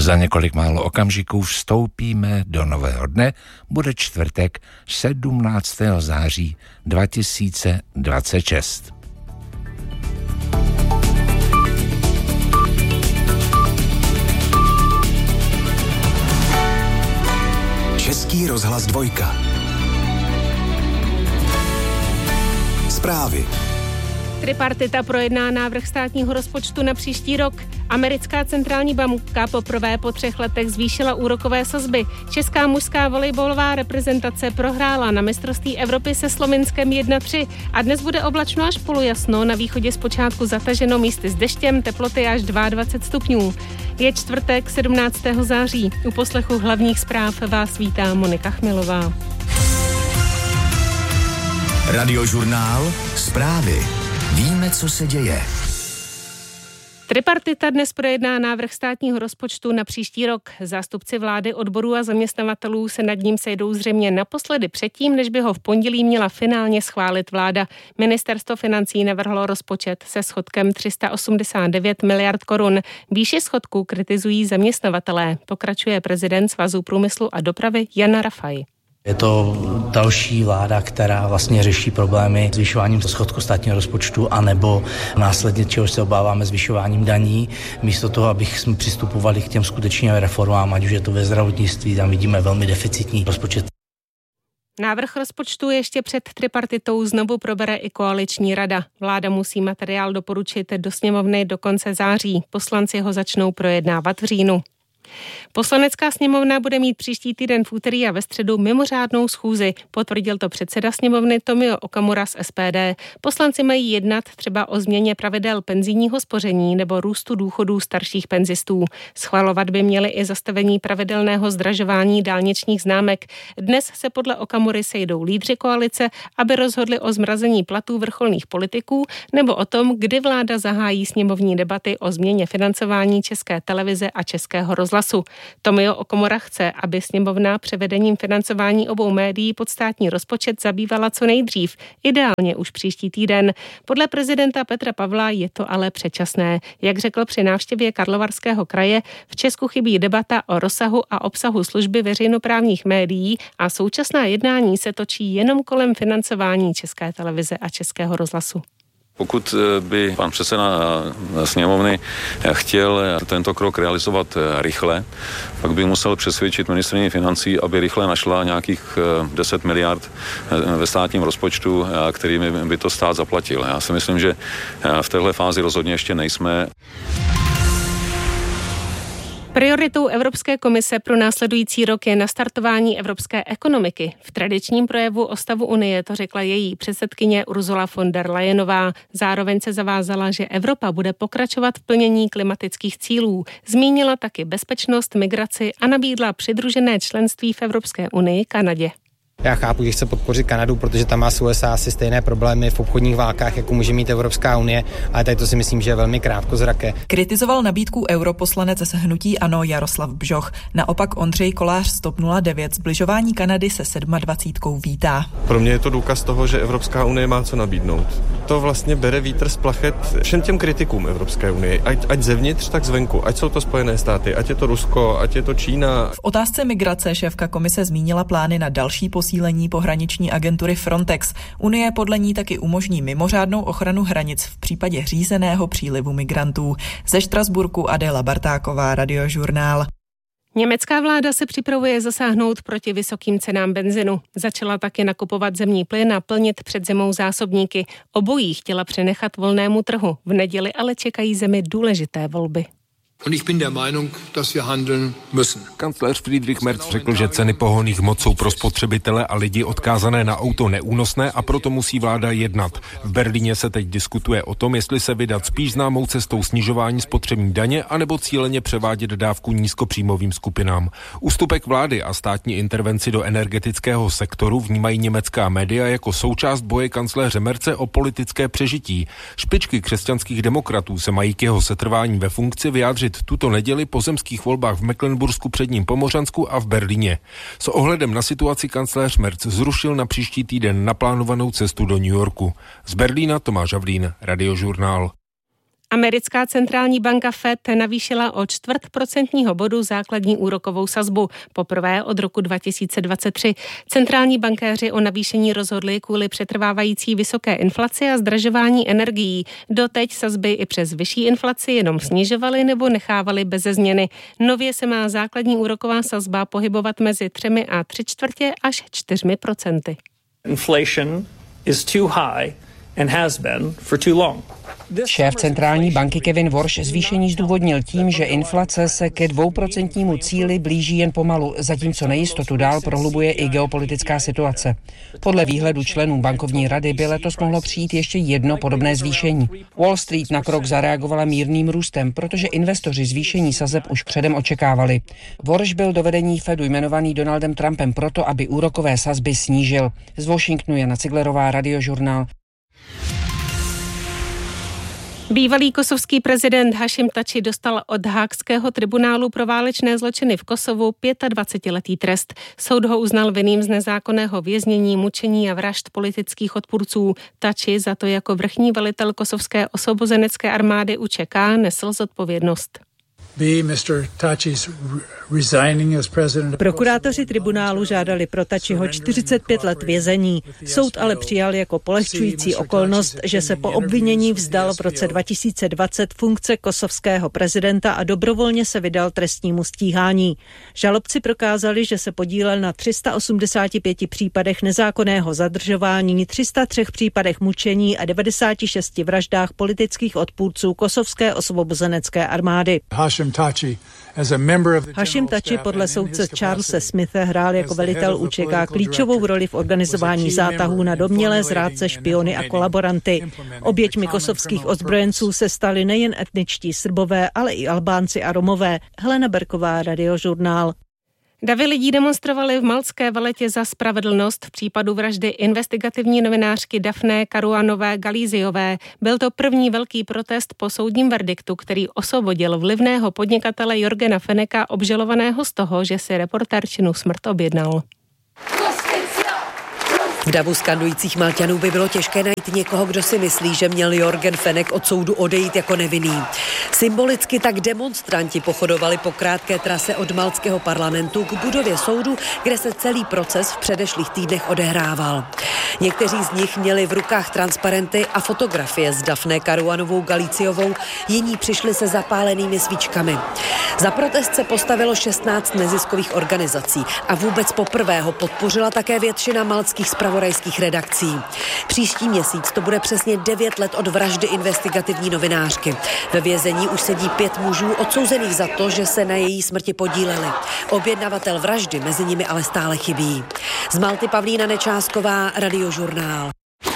Za několik málo okamžiků vstoupíme do nového dne, bude čtvrtek 17. září 2026. Český rozhlas 2. Zprávy. Tripartita projedná návrh státního rozpočtu na příští rok. Americká centrální banka poprvé po 3 letech zvýšila úrokové sazby. Česká mužská volejbalová reprezentace prohrála na mistrovství Evropy se Slovinskem 1-3 a dnes bude oblačno až polojasno, na východě zpočátku zataženo místy s deštěm, teploty až 22 stupňů. Je čtvrtek 17. září. U poslechu hlavních zpráv vás vítá Monika Chmelová. Radiožurnál Zprávy. Víme, co se děje. Tripartita dnes projedná návrh státního rozpočtu na příští rok. Zástupci vlády, odborů a zaměstnavatelů se nad ním sejdou zřejmě naposledy předtím, než by ho v pondělí měla finálně schválit vláda. Ministerstvo financí navrhlo rozpočet se schodkem 389 miliard korun. Výši schodku kritizují zaměstnavatelé. Pokračuje prezident Svazu průmyslu a dopravy Jan Rafaj. Je to další vláda, která vlastně řeší problémy zvyšováním schodku státního rozpočtu anebo následně, čeho se obáváme, zvyšováním daní. Místo toho, abychom přistupovali k těm skutečným reformám, ať už je to ve zdravotnictví, tam vidíme velmi deficitní rozpočet. Návrh rozpočtu ještě před tripartitou znovu probere i koaliční rada. Vláda musí materiál doporučit do sněmovny do konce září. Poslanci ho začnou projednávat v říjnu. Poslanecká sněmovna bude mít příští týden v úterý a ve středu mimořádnou schůzi, potvrdil to předseda sněmovny Tomio Okamura z SPD. Poslanci mají jednat třeba o změně pravidel penzijního spoření nebo růstu důchodů starších penzistů. Schvalovat by měli i zastavení pravidelného zdražování dálničních známek. Dnes se podle Okamury sejdou lídři koalice, aby rozhodli o zmrazení platů vrcholných politiků nebo o tom, kdy vláda zahájí sněmovní debaty o změně financování České televize a Českého rozhlasu. Tomio Okamura chce, aby sněmovna převedením financování obou médií pod státní rozpočet zabývala co nejdřív, ideálně už příští týden. Podle prezidenta Petra Pavla je to ale předčasné. Jak řekl při návštěvě Karlovarského kraje, v Česku chybí debata o rozsahu a obsahu služby veřejnoprávních médií a současná jednání se točí jenom kolem financování České televize a Českého rozhlasu. Pokud by pan předseda sněmovny chtěl tento krok realizovat rychle, pak by musel přesvědčit ministryni financí, aby rychle našla nějakých 10 miliard ve státním rozpočtu, kterými by to stát zaplatil. Já si myslím, že v téhle fázi rozhodně ještě nejsme. Prioritou Evropské komise pro následující rok je nastartování evropské ekonomiky. V tradičním projevu o stavu Unie to řekla její předsedkyně Ursula von der Leyenová. Zároveň se zavázala, že Evropa bude pokračovat v plnění klimatických cílů. Zmínila taky bezpečnost, migraci a nabídla přidružené členství v Evropské unii Kanadě. Já chápu, že chce podpořit Kanadu, protože tam má s USA asi stejné problémy v obchodních válkách, jako může mít Evropská unie, ale tady to si myslím, že je velmi krátkozraké. Kritizoval nabídku europoslanec z hnutí ANO Jaroslav Bžoch. Naopak Ondřej Kolář z TOP 09 zbližování Kanady se 27 vítá. Pro mě je to důkaz toho, že Evropská unie má co nabídnout. To vlastně bere vítr z plachet všem těm kritikům Evropské unie, ať zevnitř, tak zvenku, ať jsou to Spojené státy, ať je to Rusko, ať je to Čína. V otázce migrace šéfka komise zmínila plány na další posílení pohraniční agentury Frontex. Unie podle ní taky umožní mimořádnou ochranu hranic v případě řízeného přílivu migrantů. Ze Štrasburku Adéla Bartáková, Radiožurnál. Německá vláda se připravuje zasáhnout proti vysokým cenám benzinu. Začala taky nakupovat zemní plyn a plnit před zimou zásobníky. Obojí chtěla přenechat volnému trhu. V neděli ale čekají zemi důležité volby. Kancléř Friedrich Merz řekl, že ceny pohonných hmot jsou pro spotřebitele a lidi odkázané na auto neúnosné a proto musí vláda jednat. V Berlíně se teď diskutuje o tom, jestli se vydat spíš známou cestou snižování spotřební daně anebo cíleně převádět dávku nízkopříjmovým skupinám. Ústupek vlády a státní intervenci do energetického sektoru vnímají německá média jako součást boje kancléře Merze o politické přežití. Špičky křesťanských demokratů se mají k jeho setrvání ve funkci vyjádřit tuto neděli po zemských volbách v Mecklenbursku, Předním Pomořansku a v Berlíně. S ohledem na situaci kancléř Merz zrušil na příští týden naplánovanou cestu do New Yorku. Z Berlína Tomáš Havlín, Radiožurnál. Americká centrální banka Fed navýšila o 0,25 bodu základní úrokovou sazbu. Poprvé od roku 2023. Centrální bankéři o navýšení rozhodli kvůli přetrvávající vysoké inflaci a zdražování energií. Doteď sazby i přes vyšší inflaci jenom snižovaly nebo nechávaly beze změny. Nově se má základní úroková sazba pohybovat mezi 3,75 až 4%. Inflation is too high and has been for too long. Šéf centrální banky Kevin Warsh zvýšení zdůvodnil tím, že inflace se ke 2% cíli blíží jen pomalu, zatímco nejistotu dál prohlubuje i geopolitická situace. Podle výhledu členů bankovní rady by letos mohlo přijít ještě jedno podobné zvýšení. Wall Street na krok zareagovala mírným růstem, protože investoři zvýšení sazeb už předem očekávali. Warsh byl do vedení Fedu jmenovaný Donaldem Trumpem proto, aby úrokové sazby snížil. Z Washingtonu Jana Ciglerová, Radiožurnál. Bývalý kosovský prezident Hašim Tači dostal od Haagského tribunálu pro válečné zločiny v Kosovu 25letý trest. Soud ho uznal vinným z nezákonného věznění, mučení a vražd politických odpůrců. Tači za to jako vrchní velitel kosovské osvobozenecké armády UČK nesl zodpovědnost. Prokurátoři tribunálu žádali pro Tačiho 45 let vězení. Soud ale přijal jako polehčující okolnost, že se po obvinění vzdal v roce 2020 funkce kosovského prezidenta a dobrovolně se vydal trestnímu stíhání. Žalobci prokázali, že se podílel na 385 případech nezákonného zadržování, 303 případech mučení a 96 vraždách politických odpůrců kosovské osvobozenecké armády. Hašim Tači podle soudce Charlese Smithe hrál jako velitel UČK klíčovou roli v organizování zátahů na domnělé zrádce, špiony a kolaboranty. Oběťmi kosovských ozbrojenců se stali nejen etničtí Srbové, ale i Albánci a Romové. Helena Berková, Radiožurnál. Davy lidí demonstrovali v Maltské Valetě za spravedlnost v případu vraždy investigativní novinářky Daphné Caruanové Galiziové. Byl to první velký protest po soudním verdiktu, který osvobodil vlivného podnikatele Jorgena Feneka, obžalovaného z toho, že si reportérčinu smrt objednal. V davu skandujících Malťanů by bylo těžké najít někoho, kdo si myslí, že měl Jorgen Fenek od soudu odejít jako nevinný. Symbolicky tak demonstranti pochodovali po krátké trase od maltského parlamentu k budově soudu, kde se celý proces v předešlých týdnech odehrával. Někteří z nich měli v rukách transparenty a fotografie s Daphné Caruanovou Galiciovou, jiní přišli se zapálenými svíčkami. Za protest se postavilo 16 neziskových organizací a vůbec poprvé ho podpořila také většina maltských zpravodajských redakcí. Příští měsíc to bude přesně 9 let od vraždy investigativní novinářky. Ve vězení už sedí 5 mužů odsouzených za to, že se na její smrti podíleli. Objednavatel vraždy mezi nimi ale stále chybí. Z Malty Pavlína Nečásková, Radiožurnál.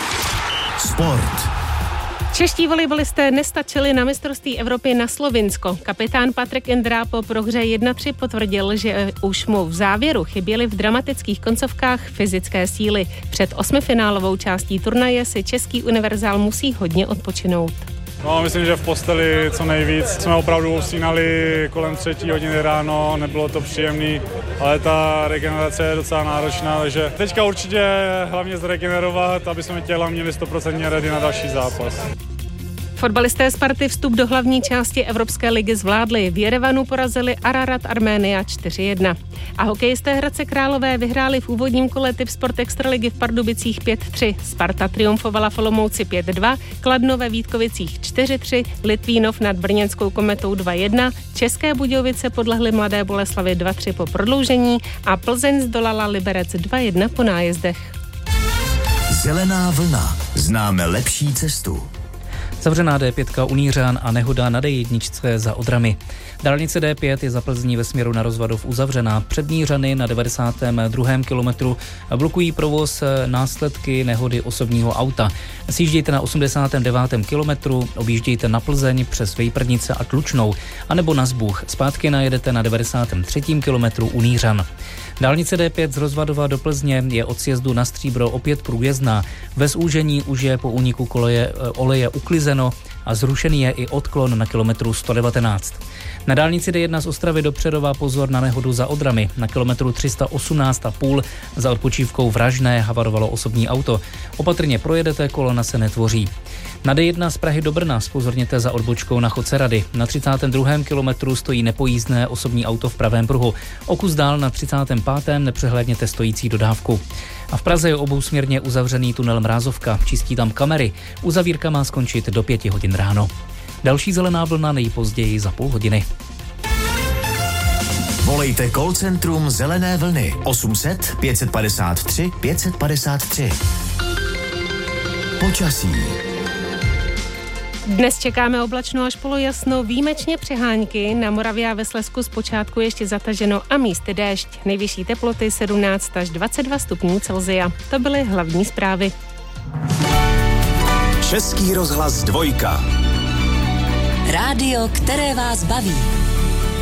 Sport. Čeští volejbalisté nestačili na mistrovství Evropy na Slovinsko. Kapitán Patrik Indra po prohře 1-3 potvrdil, že už mu v závěru chyběly v dramatických koncovkách fyzické síly. Před osmifinálovou částí turnaje si český univerzál musí hodně odpočinout. No, myslím, že v posteli co nejvíc. Jsme opravdu usínali kolem 3 hodiny ráno, nebylo to příjemný, ale ta regenerace je docela náročná, takže teďka určitě hlavně zregenerovat, aby jsme těla měli 100% ready na další zápas. Fotbalisté Sparty vstup do hlavní části Evropské ligy zvládli. V Jerevanu porazili Ararat Arménia 4-1. A hokejisté Hradce Králové vyhráli v úvodním kole Typ Sport Extraligy v Pardubicích 5-3. Sparta triumfovala v Olomouci 5-2, Kladno ve Vítkovicích 4-3, Litvínov nad Brněnskou Kometou 2-1, České Budějovice podlehly Mladé Boleslavi 2-3 po prodloužení a Plzeň zdolala Liberec 2-1 po nájezdech. Zelená vlna. Známe lepší cestu. Zavřená D5 Unířan a nehoda na D1 za Odrami. Dálnice D5 je za Plzní ve směru na Rozvadov uzavřená. Přední řany na 92. kilometru blokují provoz následky nehody osobního auta. Sjíždějte na 89. kilometru, objíždějte na Plzeň přes Vejprdnice a Tlučnou, anebo na Zbuch. Zpátky najedete na 93. kilometru Unířan. Dálnice D5 z Rozvadova do Plzně je od sjezdu na Stříbro opět průjezdná. Bez úžení už je po úniku oleje uklizeno a zrušený je i odklon na kilometru 119. Na dálnici D1 z Ostravy do Přerova pozor na nehodu za Odrami. Na kilometru 318,5 za odpočívkou Vražné havarovalo osobní auto. Opatrně projedete, kolona se netvoří. Na D1 z Prahy do Brna zpozorněte za odbočkou na Chodce Rady. Na 32. kilometru stojí nepojízdné osobní auto v pravém pruhu. O kus dál na 35. nepřehlédněte stojící dodávku. A v Praze je obousměrně uzavřený tunel Mrázovka. Čistí tam kamery. Uzavírka má skončit do 5 hodin ráno. Další zelená vlna nejpozději za půl hodiny. Volejte call centrum Zelené vlny 800 553 553. Počasí. Dnes čekáme oblačno až polojasno, výjimečně přehánky. Na Moravě a ve Slezsku zpočátku ještě zataženo a místy déšť. Nejvyšší teploty 17 až 22 stupňů Celsia. To byly hlavní zprávy. Český rozhlas 2. Rádio, které vás baví.